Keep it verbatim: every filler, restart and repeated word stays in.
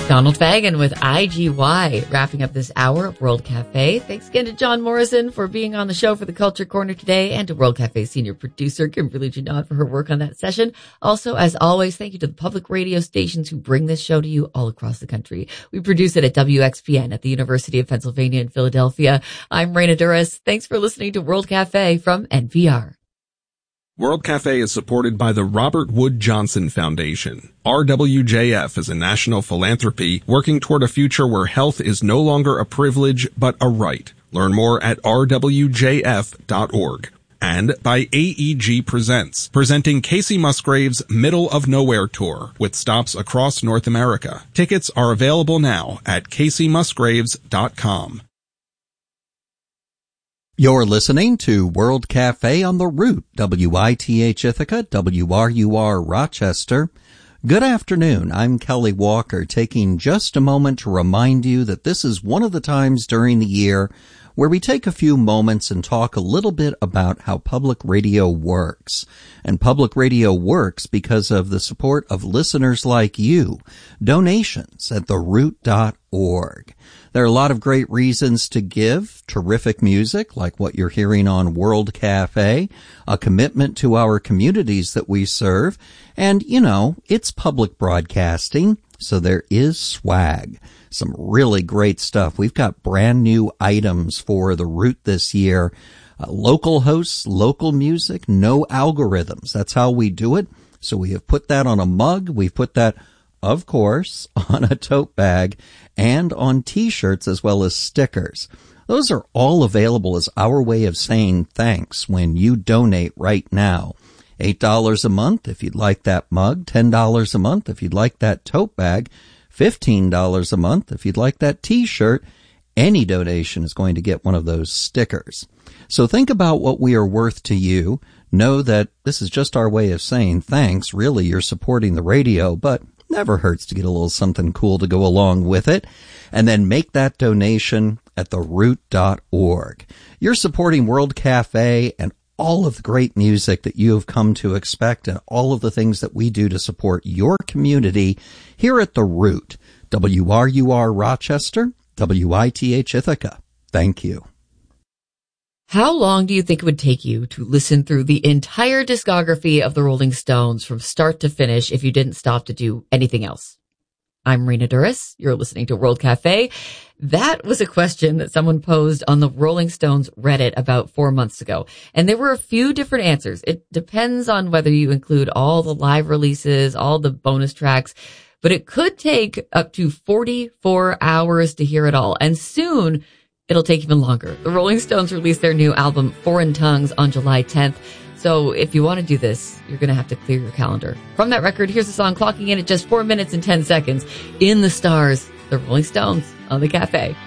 Donald Fagan with I G Y, wrapping up this hour of World Cafe. Thanks again to John Morrison for being on the show for the Culture Corner today, and to World Cafe senior producer Kimberly Junod for her work on that session. Also, as always, thank you to the public radio stations who bring this show to you all across the country. We produce it at W X P N at the University of Pennsylvania in Philadelphia. I'm Raina Duras. Thanks for listening to World Cafe from N P R. World Cafe is supported by the Robert Wood Johnson Foundation. R W J F is a national philanthropy working toward a future where health is no longer a privilege, but a right. Learn more at r w j f dot org. And by A E G Presents, presenting Casey Musgraves' Middle of Nowhere Tour with stops across North America. Tickets are available now at casey musgraves dot com. You're listening to World Cafe on the Root, W I T H Ithaca, W R U R Rochester. Good afternoon. I'm Kelly Walker, taking just a moment to remind you that this is one of the times during the year where we take a few moments and talk a little bit about how public radio works. And public radio works because of the support of listeners like you. Donations at the root dot org. There are a lot of great reasons to give. Terrific music, like what you're hearing on World Cafe, a commitment to our communities that we serve, and, you know, it's public broadcasting, so there is swag. Some really great stuff. We've got brand new items for the Root this year. Uh, local hosts, local music, no algorithms. That's how we do it. So we have put that on a mug. We've put that, of course, on a tote bag and on T-shirts as well as stickers. Those are all available as our way of saying thanks when you donate right now. eight dollars a month if you'd like that mug, ten dollars a month if you'd like that tote bag, fifteen dollars a month if you'd like that T-shirt. Any donation is going to get one of those stickers. So think about what we are worth to you. Know that this is just our way of saying thanks. Really, you're supporting the radio, but never hurts to get a little something cool to go along with it. And then make that donation at the root dot org. You're supporting World Cafe and all of the great music that you have come to expect and all of the things that we do to support your community here at The Root. W R U R Rochester, W I T H Ithaca. Thank you. How long do you think it would take you to listen through the entire discography of the Rolling Stones from start to finish if you didn't stop to do anything else? I'm Raina Duras. You're listening to World Cafe. That was a question that someone posed on the Rolling Stones Reddit about four months ago. And there were a few different answers. It depends on whether you include all the live releases, all the bonus tracks, but it could take up to forty-four hours to hear it all. And soon it'll take even longer. The Rolling Stones released their new album, Foreign Tongues, on July tenth. So if you want to do this, you're going to have to clear your calendar. From that record, here's a song clocking in at just four minutes and ten seconds. In the Stars, the Rolling Stones on the Cafe.